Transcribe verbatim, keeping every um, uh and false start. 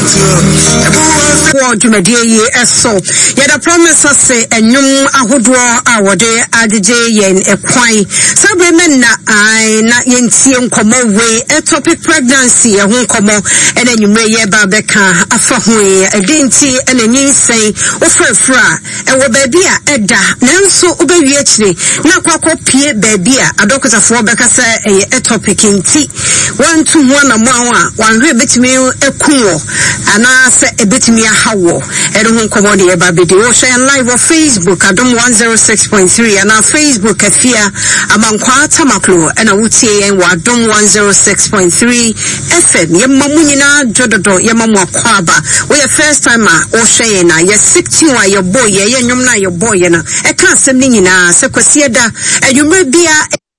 for Jumadie eso. Yet a promise us say a new ahodraw our day adj yen a quine. Sabremen na I not yen see uncommon way a topic pregnancy a home como and then you may ye babeka a fahwe a dainty and a knee say offer fra and what baby a edda nanso ubewi actually na kwako pie baby a doctor for bekasa a topic in tea one to one a mawa one bit me a cool and I say a bit me a how and home commodity about video share live on Facebook I don't one oh six point three and our Facebook a fear among quarter maclo and I would say and what don't one oh six point three F M Yamamunina Jododo Yamamwa Kwaba we a first timer or shayna yes sixty one your boy yeah your boy and I can't send in a sequosieda and you may be a